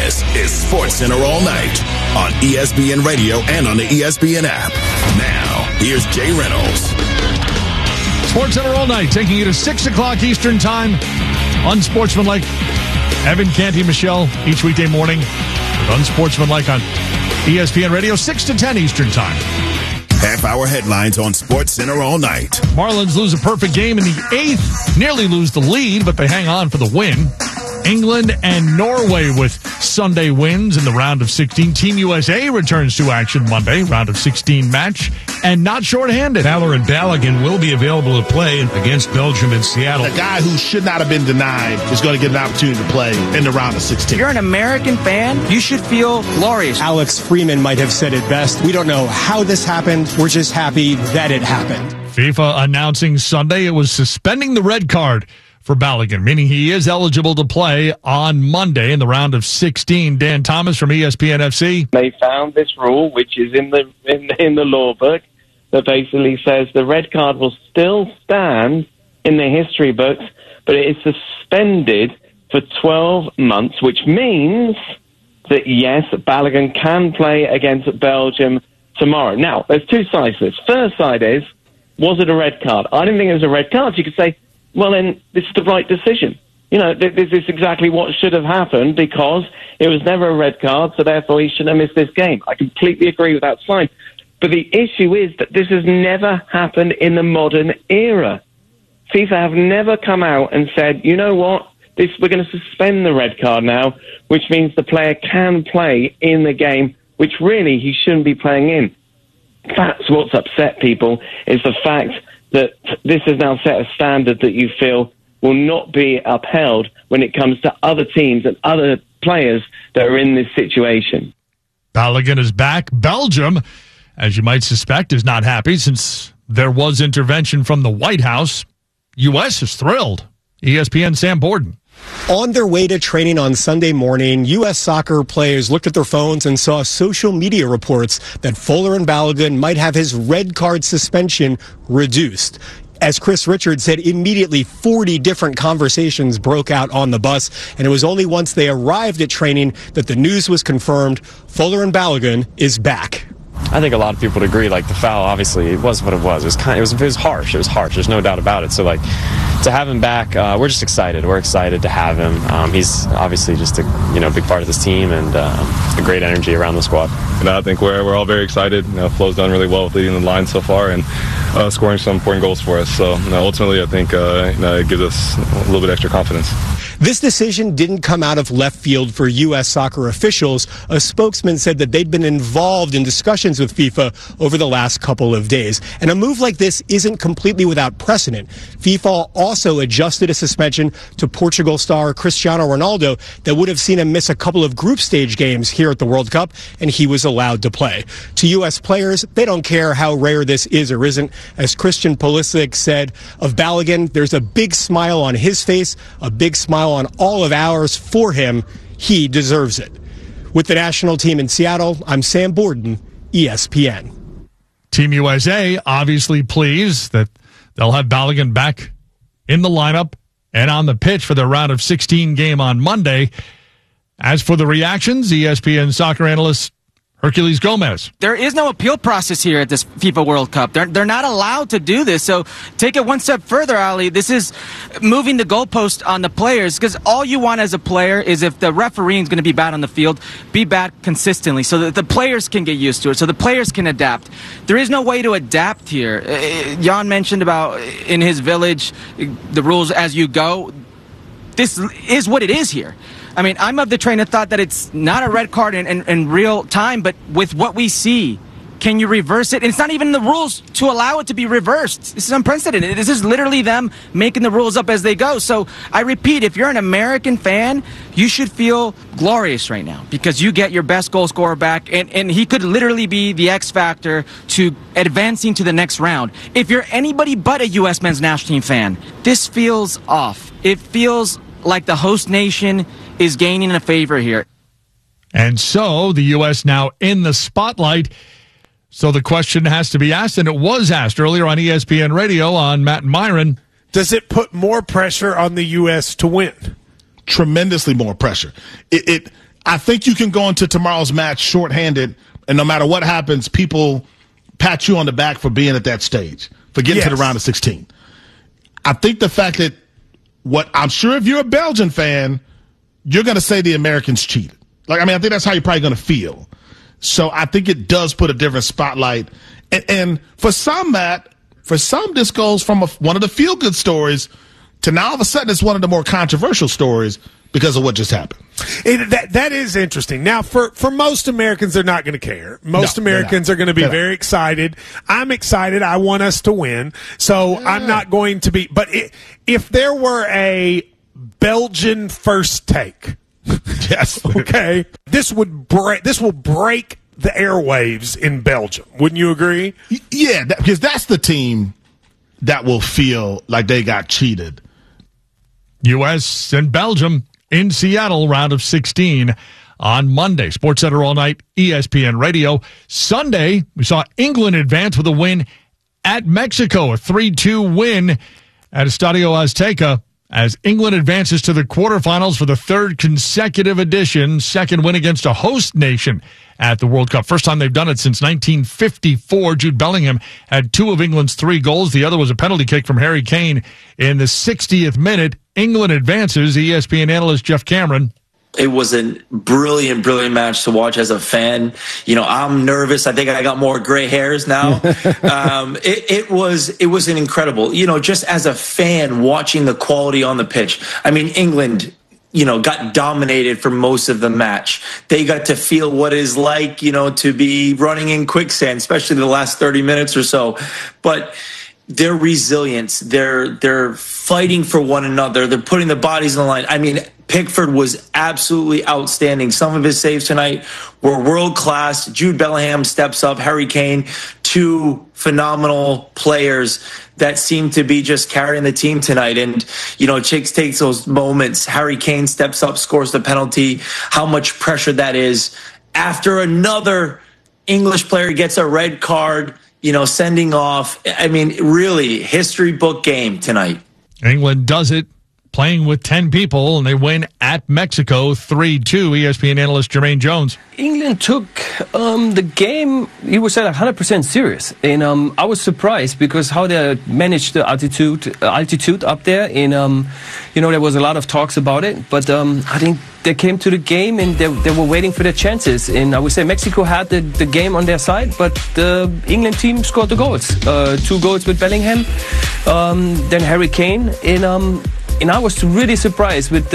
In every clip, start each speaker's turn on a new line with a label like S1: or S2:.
S1: This is SportsCenter All Night on ESPN Radio and on the ESPN app. Now, here's Jay Reynolds.
S2: SportsCenter All Night, taking you to 6 o'clock Eastern Time. Unsportsmanlike. Evan Canty, Michelle, each weekday morning with Unsportsmanlike on ESPN Radio, 6 to 10 Eastern Time.
S1: Half-hour headlines on SportsCenter All Night.
S2: Marlins lose a perfect game in the 8th. Nearly lose the lead, but they hang on for the win. England and Norway with Sunday wins in the round of 16. Team USA returns to action Monday, round of 16 match, and not shorthanded.
S3: Fowler and Balogun will be available to play against Belgium and Seattle.
S4: A guy who should not have been denied is going to get an opportunity to play in the round of 16.
S5: If you're an American fan, you should feel glorious.
S6: Alex Freeman might have said it best. We don't know how this happened. We're just happy that it happened.
S2: FIFA announcing Sunday it was suspending the red card for Balogun, meaning he is eligible to play on Monday in the round of 16. Dan Thomas from ESPN FC.
S7: They found this rule, which is in the law book, that basically says the red card will still stand in the history books, but it is suspended for 12 months, which means that, yes, Balogun can play against Belgium tomorrow. Now, there's two sides to this. First side is, was it a red card? I didn't think it was a red card. So you could say, well, then this is the right decision. You know, this is exactly what should have happened because it was never a red card, so therefore he shouldn't have missed this game. I completely agree with that side. But the issue is that this has never happened in the modern era. FIFA have never come out and said, you know what, we're going to suspend the red card now, which means the player can play in the game, which really he shouldn't be playing in. That's what's upset people, is the fact that this has now set a standard that you feel will not be upheld when it comes to other teams and other players that are in this situation.
S2: Balogun is back. Belgium, as you might suspect, is not happy since there was intervention from the White House. U.S. is thrilled. ESPN Sam Borden.
S6: On their way to training on Sunday morning, U.S. soccer players looked at their phones and saw social media reports that Fowler and Balogun might have his red card suspension reduced. As Chris Richards said, immediately 40 different conversations broke out on the bus, and it was only once they arrived at training that the news was confirmed. Fowler and Balogun is back.
S8: I think a lot of people would agree, like, the foul, obviously, it was what it was. It was harsh. It was harsh. There's no doubt about it. So, like, to have him back, we're just excited. We're excited to have him. He's obviously just a big part of this team and a great energy around the squad.
S9: I think we're all very excited. Flo's done really well with leading the line so far and scoring some important goals for us. So, ultimately, I think it gives us a little bit extra confidence.
S6: This decision didn't come out of left field for U.S. soccer officials. A spokesman said that they'd been involved in discussions with FIFA over the last couple of days. And a move like this isn't completely without precedent. FIFA also adjusted a suspension to Portugal star Cristiano Ronaldo that would have seen him miss a couple of group stage games here at the World Cup, and he was allowed to play. To U.S. players, they don't care how rare this is or isn't. As Christian Pulisic said of Balogun, there's a big smile on his face, a big smile on all of ours for him. He deserves it. With the national team in Seattle, I'm Sam Borden, ESPN.
S2: Team USA obviously pleased that they'll have Balogun back in the lineup and on the pitch for their round of 16 game on Monday. As for the reactions, ESPN soccer analyst Herculez Gomez.
S5: There is no appeal process here at this FIFA World Cup. They're not allowed to do this. So take it one step further, Ali. This is moving the goalpost on the players, because all you want as a player is, if the referee is going to be bad on the field, be bad consistently so that the players can get used to it, so the players can adapt. There is no way to adapt here. Jan mentioned about in his village, the rules as you go. This is what it is here. I mean, I'm of the train of thought that it's not a red card in real time, but with what we see, can you reverse it? And it's not even the rules to allow it to be reversed. This is unprecedented. This is literally them making the rules up as they go. So I repeat, if you're an American fan, you should feel glorious right now because you get your best goal scorer back, and he could literally be the X factor to advancing to the next round. If you're anybody but a U.S. men's national team fan, this feels off. It feels like the host nation is gaining a favor here.
S2: And so the U.S. now in the spotlight. So the question has to be asked, and it was asked earlier on ESPN Radio on Matt and Myron.
S10: Does it put more pressure on the U.S. to win?
S4: Tremendously more pressure. I think you can go into tomorrow's match shorthanded, and no matter what happens, people pat you on the back for being at that stage, for getting to the round of 16. I think the fact that I'm sure if you're a Belgian fan, you're going to say the Americans cheated. I think that's how you're probably going to feel. So I think it does put a different spotlight. And for some, Matt, this goes from one of the feel-good stories to now all of a sudden it's one of the more controversial stories because of what just happened.
S10: That is interesting. Now, for most Americans, they're not going to care. Most Americans are going to be very excited. I'm excited. I want us to win. So I'm not going to be. But if there were a Belgian first take,
S4: yes,
S10: okay, this will break the airwaves in Belgium. Wouldn't you agree?
S4: Yeah, because that's the team that will feel like they got cheated.
S2: U.S. and Belgium in Seattle, round of 16 on Monday. SportsCenter all night, ESPN Radio. Sunday, we saw England advance with a win at Mexico, a 3-2 win at Estadio Azteca as England advances to the quarterfinals for the third consecutive edition, second win against a host nation at the World Cup. First time they've done it since 1954. Jude Bellingham had 2 of England's 3 goals. The other was a penalty kick from Harry Kane in the 60th minute. England advances. ESPN analyst Jeff Cameron.
S11: It was a brilliant, brilliant match to watch as a fan. I'm nervous. I think I got more gray hairs now. It was an incredible, just as a fan watching the quality on the pitch. England, got dominated for most of the match. They got to feel what it's like, to be running in quicksand, especially the last 30 minutes or so. But their resilience, they're fighting for one another. They're putting the bodies on the line. Pickford was absolutely outstanding. Some of his saves tonight were world-class. Jude Bellingham steps up. Harry Kane, 2 phenomenal players that seem to be just carrying the team tonight. And, Chicks takes those moments. Harry Kane steps up, scores the penalty. How much pressure that is. After another English player gets a red card, sending off. Really, history book game tonight.
S2: England does it, playing with 10 people, and they win at Mexico 3-2. ESPN analyst Jermaine Jones.
S12: England took the game, you would say, 100% serious. And I was surprised because how they managed the altitude up there. And, there was a lot of talks about it. But I think they came to the game and they were waiting for their chances. And I would say Mexico had the game on their side, but the England team scored the goals. 2 goals with Bellingham, then Harry Kane. And I was really surprised with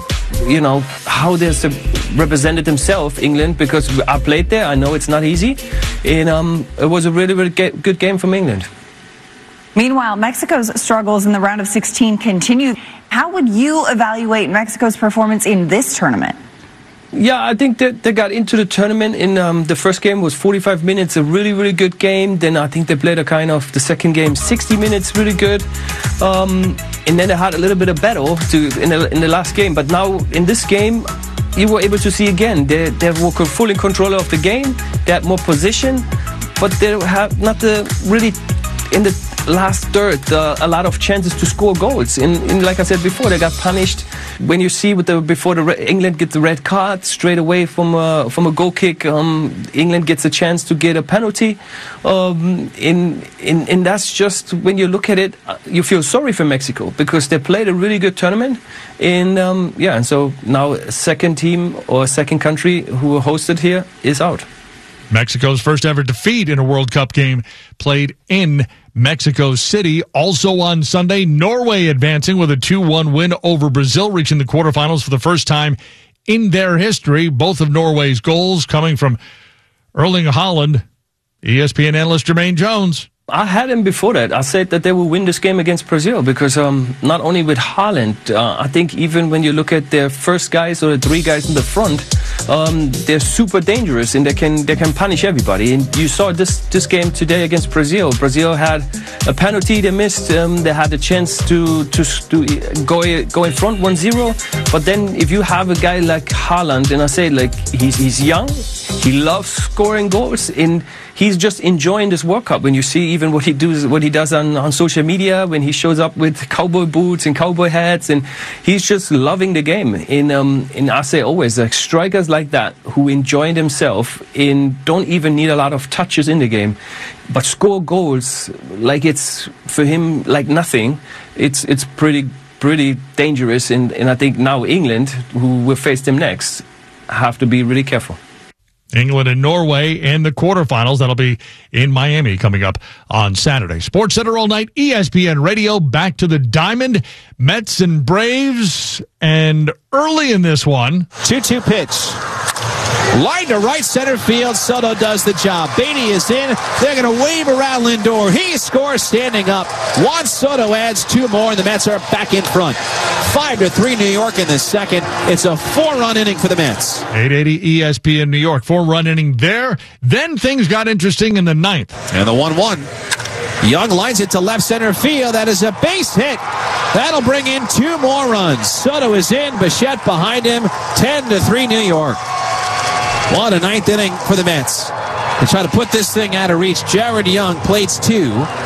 S12: how they represented themselves, England, because I played there. I know it's not easy. And it was a really, really good game from England.
S13: Meanwhile, Mexico's struggles in the round of 16 continue. How would you evaluate Mexico's performance in this tournament?
S12: Yeah, I think that they got into the tournament in the first game was 45 minutes, a really, really good game. Then I think they played the second game 60 minutes, really good. And then they had a little bit of battle in the last game. But now in this game, you were able to see again, they were fully in control of the game. They had more position, but they have not really in the last third a lot of chances to score goals. And like I said before, they got punished. When you see before England gets the red card straight away from a goal kick, England gets a chance to get a penalty. And that's just, when you look at it, you feel sorry for Mexico because they played a really good tournament. And and so now second team or second country who hosted here is out.
S2: Mexico's first ever defeat in a World Cup game played in Mexico City. Also on Sunday, Norway advancing with a 2-1 win over Brazil, reaching the quarterfinals for the first time in their history. Both of Norway's goals coming from Erling Haaland. ESPN analyst Jermaine Jones.
S12: I had him before that. I said that they will win this game against Brazil because not only with Haaland, I think even when you look at their first guys or the 3 guys in the front, they're super dangerous and they can punish everybody. And you saw this game today against Brazil. Brazil had a penalty they missed. They had a chance to go in front 1-0. But then if you have a guy like Haaland, and I say he's young, He loves scoring goals, and he's just enjoying this World Cup. When you see even what he does on social media, when he shows up with cowboy boots and cowboy hats, and he's just loving the game. And I say always, like strikers like that who enjoy themselves and don't even need a lot of touches in the game, but score goals like it's for him like nothing. It's pretty dangerous, and I think now England, who will face them next, have to be really careful.
S2: England and Norway in the quarterfinals. That'll be in Miami coming up on Saturday. Sports Center all night, ESPN Radio. Back to the Diamond, Mets and Braves. And early in this one,
S14: 2-2 pitch. Line to right center field. Soto does the job. Beatty is in. They're going to wave around Lindor. He scores standing up. Juan Soto adds 2 more, and the Mets are back in front. 5-3 New York in the second. It's a 4-run inning for the Mets.
S2: 880 ESPN New York. 4-run inning there. Then things got interesting in the ninth.
S14: And the 1-1. Young lines it to left center field. That is a base hit. That'll bring in 2 more runs. Soto is in. Bichette behind him. 10-3 New York. What a ninth inning for the Mets. They try to put this thing out of reach. Jared Young plates 2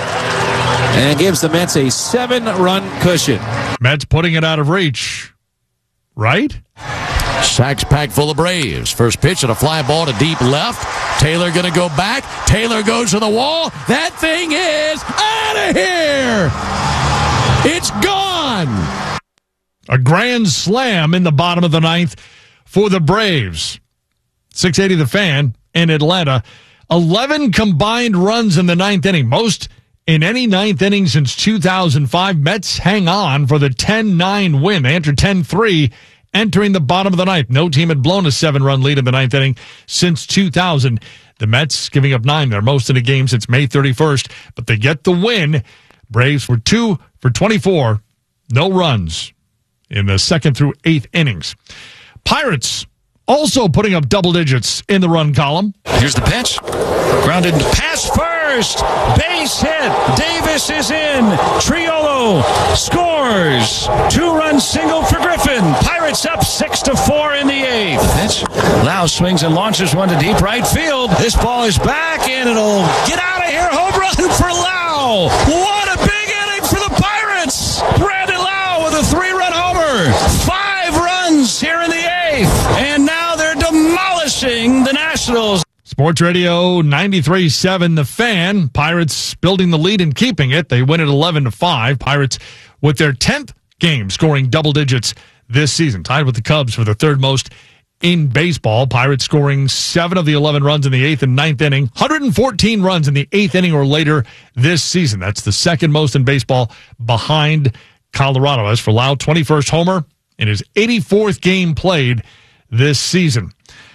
S14: and gives the Mets a 7-run cushion.
S2: Mets putting it out of reach. Right?
S15: Sacks packed full of Braves. First pitch and a fly ball to deep left. Taylor going to go back. Taylor goes to the wall. That thing is out of here. It's gone.
S2: A grand slam in the bottom of the ninth for the Braves. 680 The Fan in Atlanta. 11 combined runs in the ninth inning. Most in any ninth inning since 2005. Mets hang on for the 10-9 win. They enter 10-3 entering the bottom of the ninth. No team had blown a 7-run lead in the ninth inning since 2000. The Mets giving up 9. They're most in a game since May 31st, but they get the win. Braves were 2 for 24. No runs in the second through 8th innings. Pirates also putting up double digits in the run column.
S3: Here's the pitch. Grounded pass first. Base hit. Davis is in. Triolo scores. 2-run single for Griffin. Pirates up 6-4 in the 8th. The pitch. Lau swings and launches one to deep right field. This ball is back and it'll get out of here. Home run for Lau. What a big inning for the Pirates. Brandon Lau with a 3-run homer. 5 runs here in the 8th. And now they're demolishing the Nationals.
S2: Sports Radio 93.7 The Fan. Pirates building the lead and keeping it. They win it 11-5. Pirates with their 10th game scoring double digits this season. Tied with the Cubs for the 3rd most in baseball. Pirates scoring 7 of the 11 runs in the 8th and 9th inning. 114 runs in the 8th inning or later this season. That's the 2nd most in baseball behind Colorado. As for Lau, 21st homer in his 84th game played this season.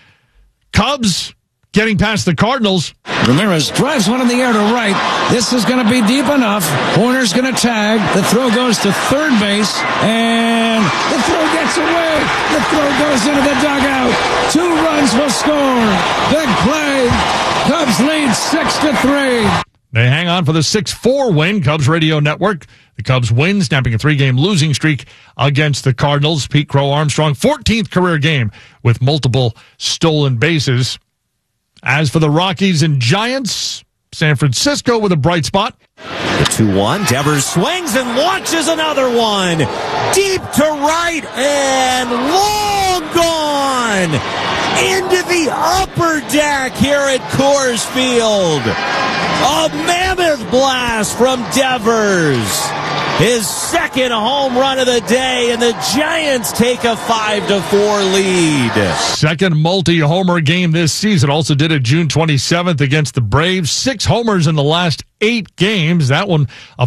S2: Cubs getting past the Cardinals.
S3: Ramirez drives one in the air to right. This is going to be deep enough. Horner's going to tag. The throw goes to third base, and the throw gets away. The throw goes into the dugout. 2 runs will score. Big play. Cubs lead 6-3.
S2: They hang on for the 6-4 win. Cubs Radio Network. The Cubs win, snapping a 3-game losing streak against the Cardinals. Pete Crow Armstrong, 14th career game with multiple stolen bases. As for the Rockies and Giants, San Francisco with a bright spot.
S16: The 2-1. Devers swings and launches another one. Deep to right and long gone. Into the upper deck here at Coors Field. A mammoth blast from Devers. His 2nd home run of the day, and the Giants take a 5-4 lead.
S2: 2nd multi-homer game this season. Also did it June 27th against the Braves. 6 homers in the last 8 games. That one, a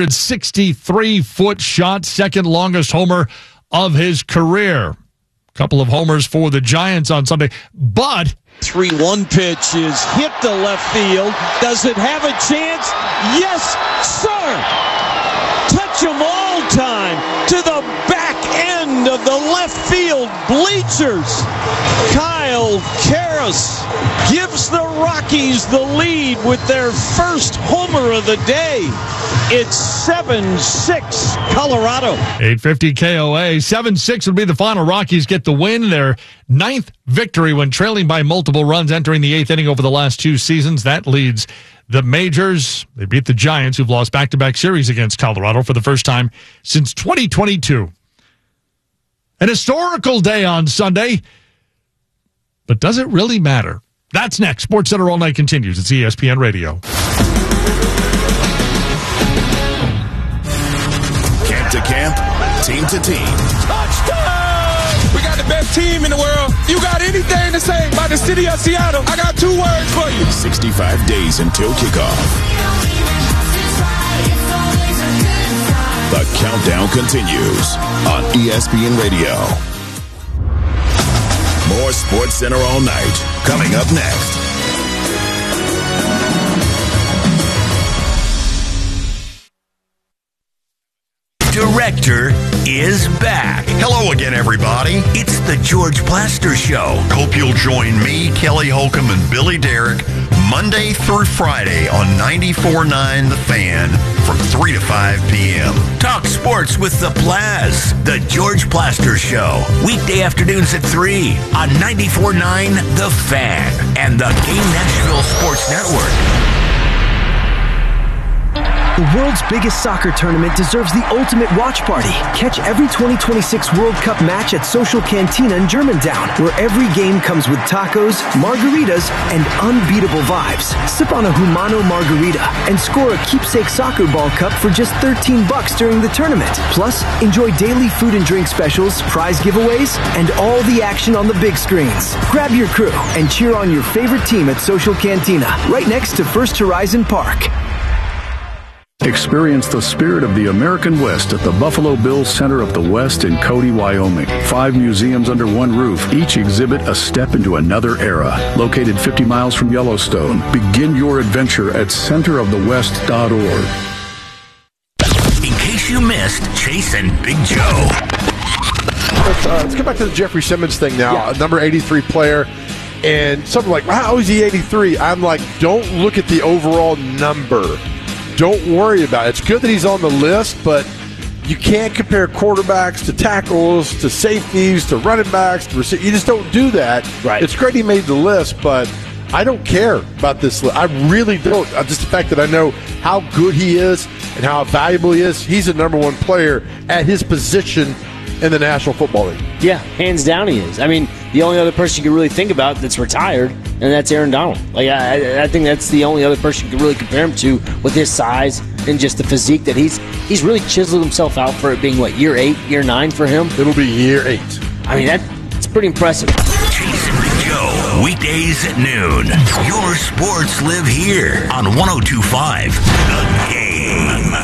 S2: 463-foot shot. 2nd longest homer of his career. Couple of homers for the Giants on Sunday, but
S16: 3-1 pitch is hit to left field. Does it have a chance? Yes, sir. Touch 'em all time to the back end end of the left field bleachers. Kyle Karras gives the Rockies the lead with their first homer of the day. It's 7-6 Colorado.
S2: 850 KOA. 7-6 would be the final. Rockies get the win. Their 9th victory when trailing by multiple runs entering the 8th inning over the last 2 seasons. That leads the majors. They beat the Giants, who've lost back-to-back series against Colorado for the first time since 2022. An historical day on Sunday. But does it really matter? That's next. SportsCenter All Night continues. It's ESPN Radio.
S1: Camp to camp, team to team.
S17: Touchdown! We got the best team in the world. You got anything to say about the city of Seattle? I got 2 words for you.
S1: 65 days until kickoff. The countdown continues on ESPN Radio. More SportsCenter All Night coming up next.
S18: Director is back. Hello again, everybody. It's the George Plaster Show. Hope you'll join me, Kelly Holcomb, and Billy Derrick Monday through Friday on 94.9 The Fan from 3 to 5 p.m. Talk sports with the Plaz. The George Plaster Show. Weekday afternoons at 3 on 94.9 The Fan and the Game Nashville Sports Network.
S19: The world's biggest soccer tournament deserves the ultimate watch party. Catch every 2026 World Cup match at Social Cantina in Germantown, where every game comes with tacos, margaritas, and unbeatable vibes. Sip on a Humano margarita and score a keepsake soccer ball cup for just $13 during the tournament. Plus, enjoy daily food and drink specials, prize giveaways, and all the action on the big screens. Grab your crew and cheer on your favorite team at Social Cantina, right next to First Horizon Park.
S20: Experience the spirit of the American West at the Buffalo Bills Center of the West in Cody, Wyoming. 5 museums under one roof, each exhibit a step into another era. Located 50 miles from Yellowstone, begin your adventure at centerofthewest.org.
S18: In case you missed Chase and Big Joe.
S21: Let's get back to the Jeffrey Simmons thing now. A number 83 player. And something like, how is he 83? I'm like, don't look at the overall number. Don't worry about it. It's good that he's on the list, but you can't compare quarterbacks to tackles to safeties to running backs to receivers. You just don't do that. Right. It's great he made the list, but I don't care about this list. I really don't. Just the fact that I know how good he is and how valuable he is. He's a number 1 player at his position in the National Football League.
S22: Yeah, hands down he is. I mean, the only other person you can really think about that's retired, and that's Aaron Donald. Like, I think that's the only other person you can really compare him to with his size and just the physique that he's really chiseled himself out for it being, what, year 8, year 9 for him?
S21: It'll be year 8.
S22: I mean, that's pretty impressive.
S18: Chase and Big Joe, weekdays at noon. Your sports live here on 102.5 The Game.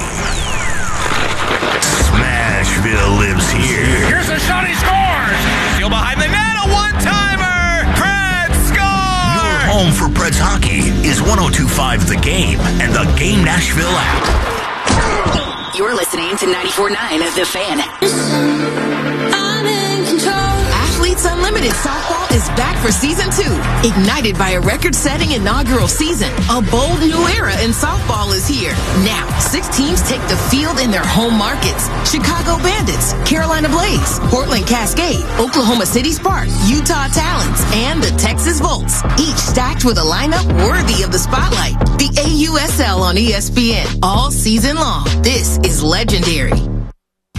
S18: Smashville lives here.
S23: Here's a shot, he scores! Still behind the net, a one-timer! Preds score!
S18: Your home for Preds hockey is 102.5 The Game and the Game Nashville app.
S24: You're listening to 94.9 The Fan. I'm in control. Athletes Unlimited Softball is back for Season 2. Ignited by a record-setting inaugural season, a bold new era in softball is here. Now, 6 teams take the field in their home markets. Chicago Bandits, Carolina Blaze, Portland Cascade, Oklahoma City Spark, Utah Talons, and the Texas Volts. Each stacked with a lineup worthy of the spotlight. The AUSL on ESPN all season long. This is legendary.